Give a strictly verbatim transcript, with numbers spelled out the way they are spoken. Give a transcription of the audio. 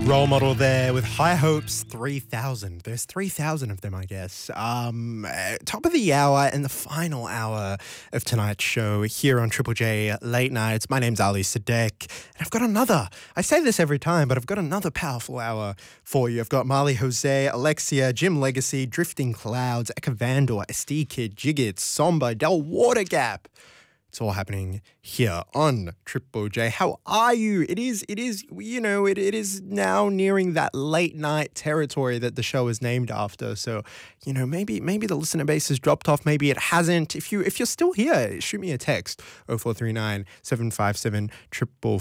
Role model there with high hopes, three thousand. There's three thousand of them, I guess. Um, uh, top of the hour and the final hour of tonight's show here on Triple J Late Nights. My name's Ali Sadek, and I've got another. I say this every time, but I've got another powerful hour for you. I've got Marley Jose, Alexia, Jim Legacy, Drifting Clouds, Eka Vandor, S D Kid, Jiggit, Somba, Del Watergap. It's all happening here on Triple J. How are you? It is, it is, you know, it, it is now nearing that late night territory that the show is named after. So, you know, maybe maybe the listener base has dropped off. Maybe it hasn't. If you if you're still here, shoot me a text oh four three nine, seven five seven, four four